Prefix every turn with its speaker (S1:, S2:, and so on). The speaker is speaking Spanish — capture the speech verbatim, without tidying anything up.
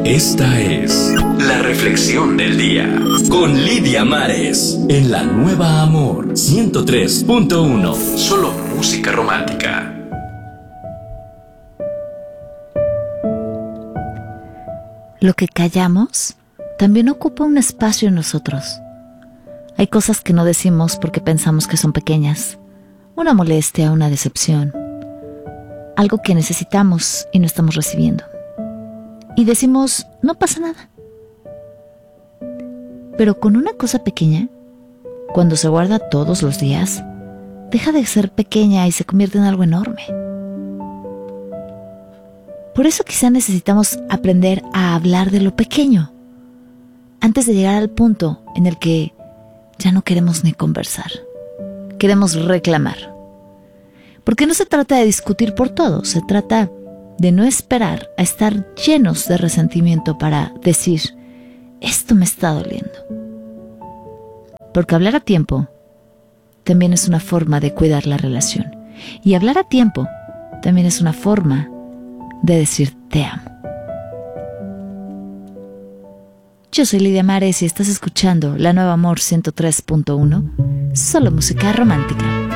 S1: Esta es la reflexión del día con Lidia Mares en la Nueva Amor ciento tres punto uno. Solo música romántica.
S2: Lo que callamos también ocupa un espacio en nosotros. Hay cosas que no decimos porque pensamos que son pequeñas. Una molestia, una decepción. Algo que necesitamos y no estamos recibiendo. Y decimos, no pasa nada. Pero con una cosa pequeña, cuando se guarda todos los días, deja de ser pequeña y se convierte en algo enorme. Por eso quizá necesitamos aprender a hablar de lo pequeño, antes de llegar al punto en el que ya no queremos ni conversar. Queremos reclamar. Porque no se trata de discutir por todo, se trata de no esperar a estar llenos de resentimiento para decir, esto me está doliendo. Porque hablar a tiempo también es una forma de cuidar la relación. Y hablar a tiempo también es una forma de decir te amo. Yo soy Lidia Mares y estás escuchando La Nueva Amor ciento tres punto uno, solo música romántica.